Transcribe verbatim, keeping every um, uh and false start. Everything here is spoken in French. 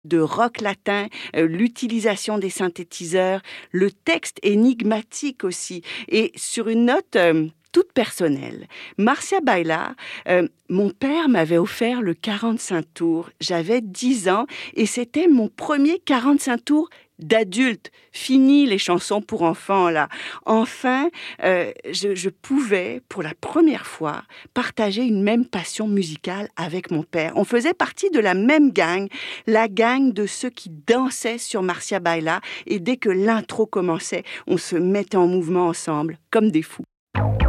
de rock latin, euh, l'utilisation des synthétiseurs, le texte énigmatique aussi. Et sur une note euh, toute personnelle, Marcia Baila, euh, mon père m'avait offert le quarante-cinq tours. J'avais dix ans et c'était mon premier quarante-cinq tours d'adulte. Fini les chansons pour enfants, là. Enfin, euh, je, je pouvais, pour la première fois, partager une même passion musicale avec mon père. On faisait partie de la même gang, la gang de ceux qui dansaient sur Marcia Baila. Et dès que l'intro commençait, on se mettait en mouvement ensemble, comme des fous.